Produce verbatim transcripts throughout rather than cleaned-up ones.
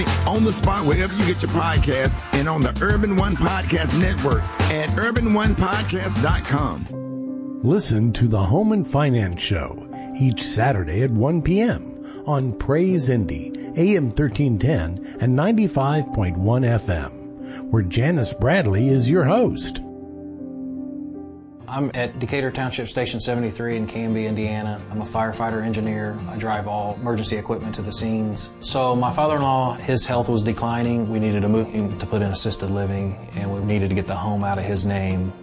On the spot, wherever you get your podcast, and on the Urban One Podcast Network at urban one podcast dot com. Listen to the Home and Finance Show each Saturday at one p.m. on Praise Indy, A M thirteen ten and ninety-five point one F M, where Janice Bradley is your host. I'm at Decatur Township Station seventy-three in Canby, Indiana. I'm a firefighter engineer. I drive all emergency equipment to the scenes. So my father-in-law, his health was declining. We needed to move him to put in assisted living, and we needed to get the home out of his name.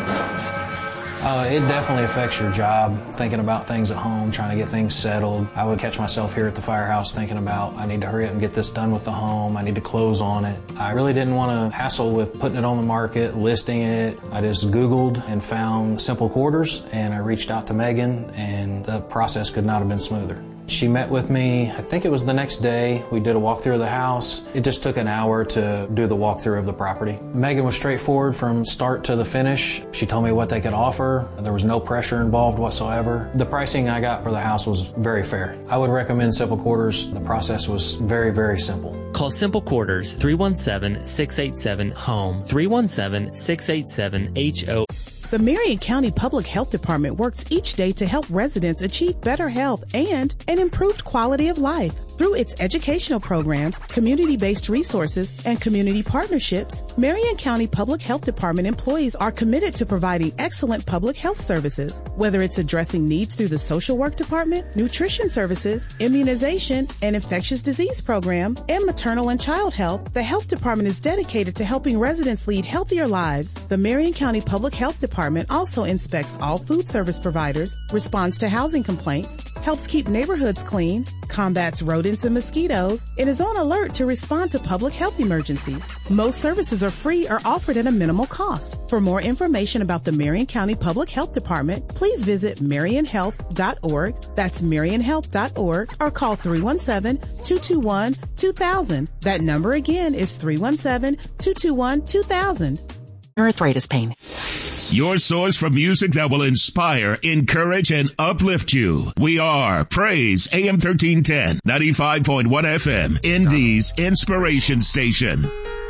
Uh, it definitely affects your job, thinking about things at home, trying to get things settled. I would catch myself here at the firehouse thinking about, I need to hurry up and get this done with the home. I need to close on it. I really didn't want to hassle with putting it on the market, listing it. I just Googled and found Simple Quarters, and I reached out to Megan, and the process could not have been smoother. She met with me, I think it was the next day. We did a walkthrough of the house. It just took an hour to do the walkthrough of the property. Megan was straightforward from start to the finish. She told me what they could offer. There was no pressure involved whatsoever. The pricing I got for the house was very fair. I would recommend Simple Quarters. The process was very, very simple. Call Simple Quarters, three one seven, six eight seven, HOME, three one seven, six eight seven, H O. The Marion County Public Health Department works each day to help residents achieve better health and an improved quality of life. Through its educational programs, community-based resources, and community partnerships, Marion County Public Health Department employees are committed to providing excellent public health services. Whether it's addressing needs through the social work department, nutrition services, immunization, and infectious disease program, and maternal and child health, the health department is dedicated to helping residents lead healthier lives. The Marion County Public Health Department also inspects all food service providers, responds to housing complaints, helps keep neighborhoods clean, combats rodents and mosquitoes, and is on alert to respond to public health emergencies. Most services are free or offered at a minimal cost. For more information about the Marion County Public Health Department, please visit marion health dot org. That's marion health dot org, or call three one seven, two two one, two thousand. That number again is three one seven, two two one, two thousand. Arthritis pain. Your source for music that will inspire, encourage, and uplift you. We are Praise A M thirteen ten, ninety-five point one F M, Indy's Inspiration Station.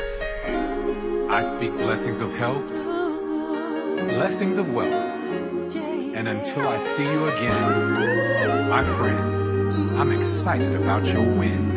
I speak blessings of health, blessings of wealth, and until I see you again, my friend, I'm excited about your win.